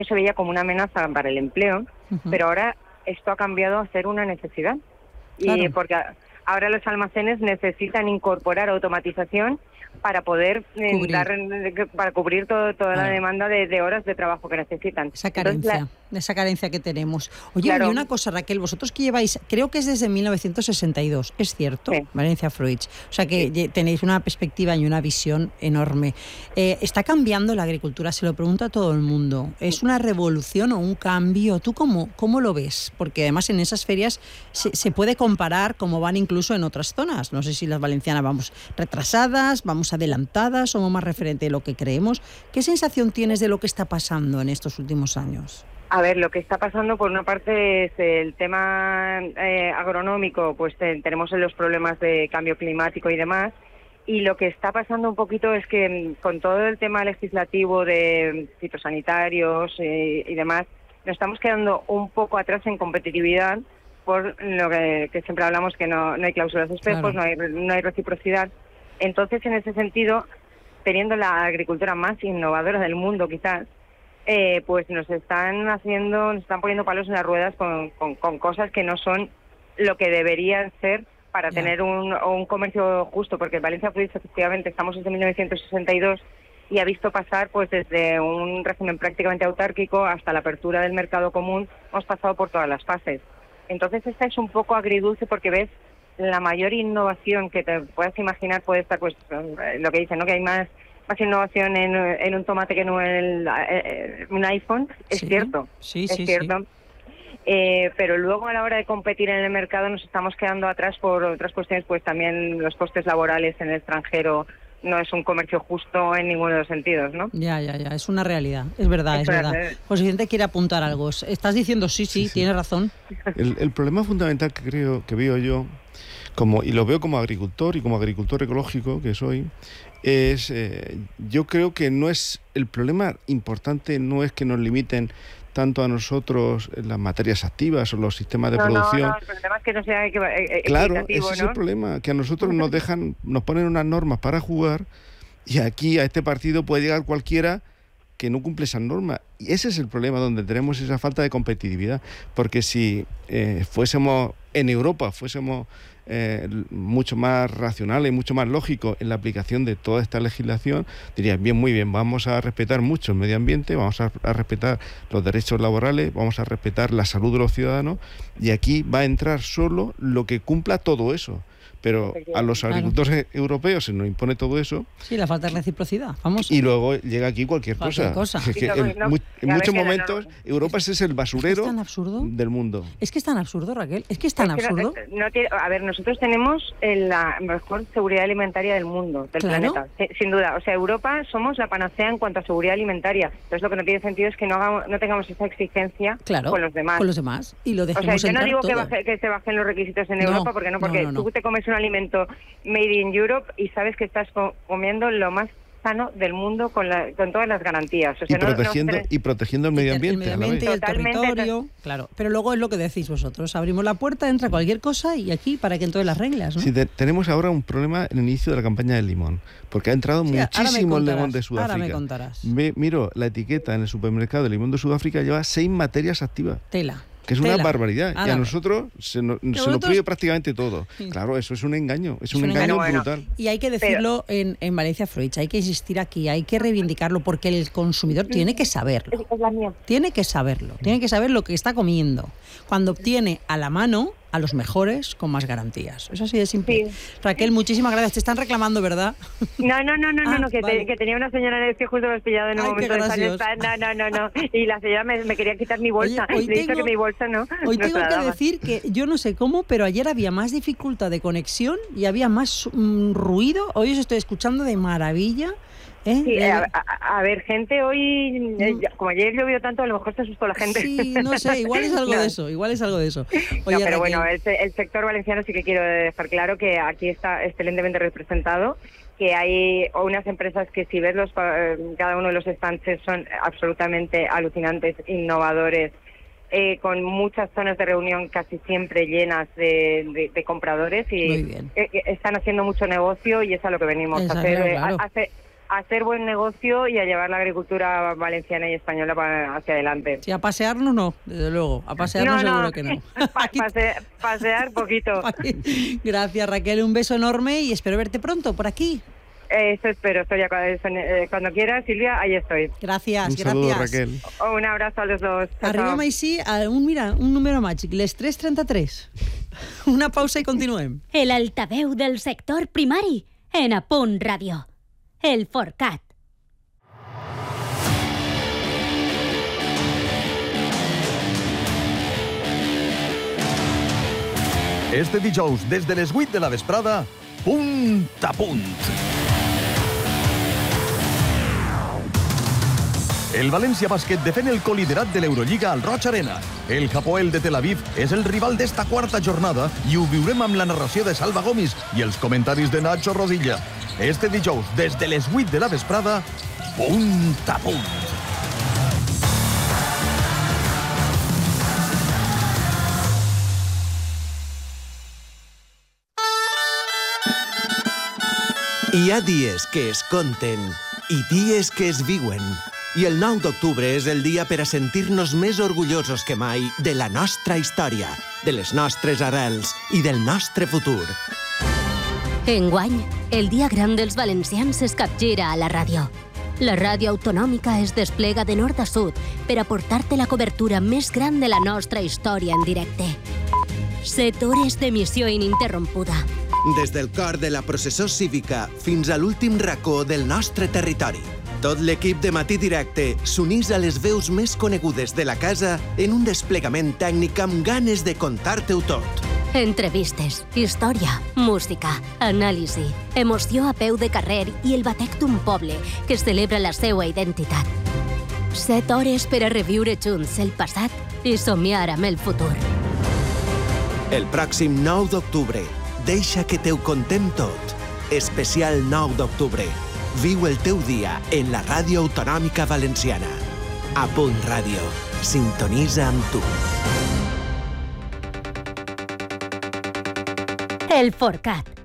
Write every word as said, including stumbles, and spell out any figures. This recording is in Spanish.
se veía como una amenaza para el empleo, uh-huh. pero ahora esto ha cambiado a ser una necesidad. Claro. Y porque ahora los almacenes necesitan incorporar automatización para poder eh, cubrir. dar para cubrir todo, toda claro. la demanda de, de horas de trabajo que necesitan. Esa carencia, Entonces, la... esa carencia que tenemos. Oye, claro. y una cosa, Raquel, vosotros que lleváis, creo que es desde mil novecientos sesenta y dos, ¿es cierto? Sí. Valencia Fruits. O sea que sí. tenéis una perspectiva y una visión enorme. Eh, ¿Está cambiando la agricultura? Se lo pregunto a todo el mundo. ¿Es sí. una revolución o un cambio? ¿Tú cómo, cómo lo ves? Porque además en esas ferias se, se puede comparar cómo van incluso en otras zonas. No sé si las valencianas vamos retrasadas, vamos adelantadas, somos más referente de lo que creemos. ¿Qué sensación tienes de lo que está pasando en estos últimos años? A ver, lo que está pasando por una parte es el tema eh, agronómico, pues te, tenemos los problemas de cambio climático y demás, y lo que está pasando un poquito es que con todo el tema legislativo de fitosanitarios eh, y demás, nos estamos quedando un poco atrás en competitividad por lo que, que siempre hablamos, que no, no hay cláusulas de espejos, claro. no hay, no hay reciprocidad. Entonces, en ese sentido, teniendo la agricultura más innovadora del mundo, quizás, eh, pues nos están haciendo, nos están poniendo palos en las ruedas con, con, con cosas que no son lo que deberían ser para yeah. tener un, un comercio justo, porque Valencia Fruits, efectivamente, estamos desde mil novecientos sesenta y dos y ha visto pasar, pues desde un régimen prácticamente autárquico hasta la apertura del mercado común, hemos pasado por todas las fases. Entonces, esta es un poco agridulce porque ves la mayor innovación que te puedas imaginar puede estar, pues, lo que dicen, ¿no? Que hay más más innovación en, en un tomate que no en el, eh, un iPhone, es sí, cierto, sí, es sí, cierto. Sí. Eh, pero luego a la hora de competir en el mercado nos estamos quedando atrás por otras cuestiones, pues también los costes laborales en el extranjero no es un comercio justo en ninguno de los sentidos, ¿no? Ya, ya, ya, es una realidad, es verdad, es, es verdad. verdad. José Vicente quiere apuntar algo. Estás diciendo sí, sí, sí, sí. tienes razón. El, el problema fundamental que creo, que veo yo, como y lo veo como agricultor y como agricultor ecológico que soy, es, eh, yo creo que no es, el problema importante no es que nos limiten tanto a nosotros las materias activas o los sistemas de no, producción. No, no, el problema es que no sea equitativo, claro, ese ¿no? es el problema, que a nosotros nos dejan, nos ponen unas normas para jugar y aquí a este partido puede llegar cualquiera que no cumple esas normas. Y ese es el problema donde tenemos esa falta de competitividad, porque si eh, fuésemos en Europa, fuésemos eh, mucho más racionales y mucho más lógicos en la aplicación de toda esta legislación, dirían, bien, muy bien, vamos a respetar mucho el medio ambiente, vamos a, a respetar los derechos laborales, vamos a respetar la salud de los ciudadanos, y aquí va a entrar solo lo que cumpla todo eso. Pero a los agricultores claro. europeos se nos impone todo eso. Sí, la falta de reciprocidad, vamos. Y luego llega aquí cualquier, cualquier cosa. cosa. Es que en, no, en muchos momentos no, Europa es, es el basurero ¿es tan absurdo? del mundo. Es que es tan absurdo, Raquel, es que es tan es que absurdo. No, no tiene, a ver, nosotros tenemos la mejor seguridad alimentaria del mundo, del claro. planeta, sin duda. O sea, Europa somos la panacea en cuanto a seguridad alimentaria. Entonces lo que no tiene sentido es que no, hagamos, no tengamos esa exigencia claro, con los demás. Con los demás. Y lo dejemos o sea, yo no digo todo. que, baje, que se bajen los requisitos en no, Europa, porque no, porque no, no, no. tú te comes un alimento made in Europe y sabes que estás comiendo lo más sano del mundo con, la, con todas las garantías. O sea, y, protegiendo, no, no, y protegiendo el medio ambiente. El medio ambiente y el territorio. Claro, pero luego es lo que decís vosotros. Abrimos la puerta, entra cualquier cosa y aquí para que entren las reglas, ¿no? Sí, te, tenemos ahora un problema en el inicio de la campaña del limón, porque ha entrado sí, muchísimo el limón de Sudáfrica. Ahora me contarás. Me, miro la etiqueta en el supermercado del limón de Sudáfrica, lleva seis materias activas. Tela. Que es Tela. una barbaridad. Ah, y a nosotros se nos, se nos prohíbe prácticamente todo. Sí. Claro, eso es un engaño. Es, es un, un engaño, engaño brutal. Bueno, y hay que decirlo Pero, en, en Valencia Fruits, hay que insistir aquí, hay que reivindicarlo, porque el consumidor tiene que saberlo. Es la mía. Tiene que saberlo. Tiene que saber lo que está comiendo. Cuando obtiene a la mano a los mejores con más garantías. Eso así de simple. Sí. Raquel, muchísimas gracias. Te están reclamando, ¿verdad? No, no, no, no, ah, no, que, vale. te, que tenía una señora en el que justo me has pillado en un Ay, momento de estar. No, no, no, no. Y la señora me, me quería quitar mi bolsa. Oye, hoy Le he tengo, dicho que mi bolsa no. Hoy no tengo que decir que yo no sé cómo, pero ayer había más dificultad de conexión y había más mm, ruido. Hoy os estoy escuchando de maravilla. ¿Eh? Sí, a, a, a ver, gente hoy, eh, como ayer llovió tanto, a lo mejor se asustó la gente. Sí, no sé, igual es algo no. de eso, igual es algo de eso. Oye, no, pero Raquel, bueno, el, el sector valenciano sí que quiero dejar claro que aquí está excelentemente representado, que hay unas empresas que si ves los, cada uno de los estantes son absolutamente alucinantes, innovadores, Eh, con muchas zonas de reunión casi siempre llenas de, de, de compradores y eh, están haciendo mucho negocio y es a lo que venimos Esa, a hacer. claro, claro. Hace, a hacer buen negocio y a llevar la agricultura valenciana y española para, hacia adelante. Sí, a pasearnos no, desde luego. A pasearnos no, seguro no. que no. Pa pase pasear poquito. Gracias, Raquel. Un beso enorme y espero verte pronto por aquí. Eso espero. Estoy cuando quieras, Silvia, ahí estoy. Gracias, un gracias. saludo, Raquel. Un abrazo a los dos. Arribem així a un, mira, un número màgic, les tres trenta-tres. Una pausa i continuem. El altaveu del sector primari en A Punt Ràdio. El Forcat. Este dijous, des de les vuit de la vesprada, Punt a Punt. El València Bàsquet defèn el coliderat de l'Eurolliga al Roig Arena. El Hapoel de Tel Aviv és el rival d'esta quarta jornada i ho viurem amb la narració de Salva Gomis i els comentaris de Nacho Rodilla. Este dijous, des de les vuit de la vesprada, Punt a Punt. Hi ha dies que es conten i dies que es viuen. I el nou d'octubre és el dia per a sentir-nos més orgullosos que mai de la nostra història, de les nostres arrels i del nostre futur. Enguany, el dia gran dels valencians es capgira a la ràdio. La ràdio autonòmica es desplega de nord a sud per aportar-te la cobertura més gran de la nostra història en directe. Set hores d'emissió ininterrompuda. Des del cor de la processó cívica fins a l'últim racó del nostre territori. Tot l'equip de Matí Directe s'unís a les veus més conegudes de la casa en un desplegament tècnic amb ganes de contar-te-ho tot. Entrevistes, història, música, anàlisi, emoció a peu de carrer i el batec d'un poble que celebra la seva identitat. Set hores per a reviure junts el passat i somiar amb el futur. El pròxim nou d'octubre, deixa que te ho contem tot. Especial nou d'octubre. Viu el teu dia en la ràdio autonòmica valenciana. A Punt Ràdio. Sintonitza amb tu. El Forcat.